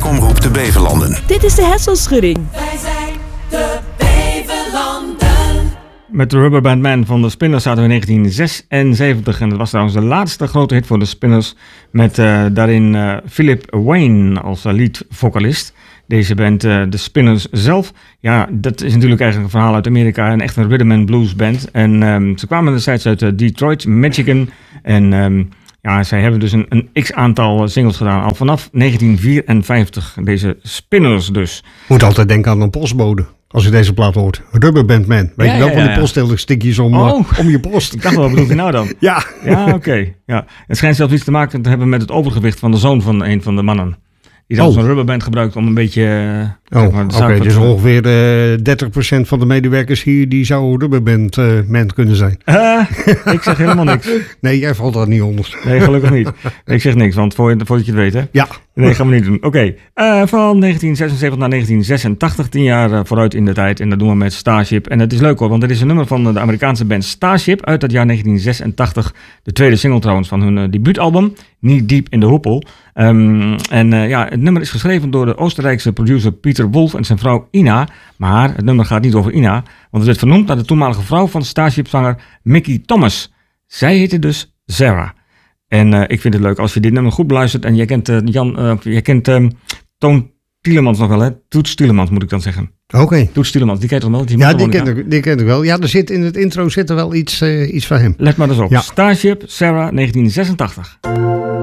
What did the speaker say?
Omroep de Beverlanden. Dit is de Hesselschudding. Wij zijn de Beverlanden. Met de Rubber Band Man van de Spinners zaten we in 1976. En dat was trouwens de laatste grote hit voor de Spinners. Met daarin Philip Wayne als lead-vocalist. Deze band, de Spinners zelf, ja, dat is natuurlijk eigenlijk een verhaal uit Amerika. Een echte rhythm and blues band. En ze kwamen destijds uit Detroit, Michigan. En ja, zij hebben dus een x-aantal singles gedaan. Al vanaf 1954, deze Spinners dus. Moet altijd denken aan een postbode. Als je deze plaat hoort. Rubber Band Man. Weet je wel, van die poststelstikjes om je post. Ik dacht wel, wat bedoelt je nou dan? Ja. Ja, oké. Ja. Het schijnt zelfs iets te maken te hebben met het overgewicht van de zoon van een van de mannen. Die dan zo'n rubberband gebruikt om een beetje... Oké, dus ongeveer 30% van de medewerkers hier, die zou rubberband man kunnen zijn. Ik zeg helemaal niks. Nee, jij valt daar niet onder. Nee, gelukkig niet. Ik zeg niks, want voordat je het weet, hè? Ja. Nee, gaan we niet doen. Oké, van 1976 naar 1986, 10 jaar vooruit in de tijd. En dat doen we met Starship. En het is leuk hoor, want het is een nummer van de Amerikaanse band Starship uit het jaar 1986. De tweede single trouwens van hun debuutalbum, Knee Deep in the Hoepel. Het nummer is geschreven door de Oostenrijkse producer Pieter Wolf en zijn vrouw Ina. Maar het nummer gaat niet over Ina, want het werd vernoemd naar de toenmalige vrouw van Starship-zanger Mickey Thomas. Zij heette dus Sarah. En ik vind het leuk als je dit nummer goed beluistert. En jij kent Toon Tielemans nog wel, hè? Toets Tielemans moet ik dan zeggen. Oké. Toets Tielemans, die ken je toch wel? Die ken ik wel. Ja, in het intro zit er wel iets van hem. Let maar eens op. Ja. Starship, Sarah, 1986.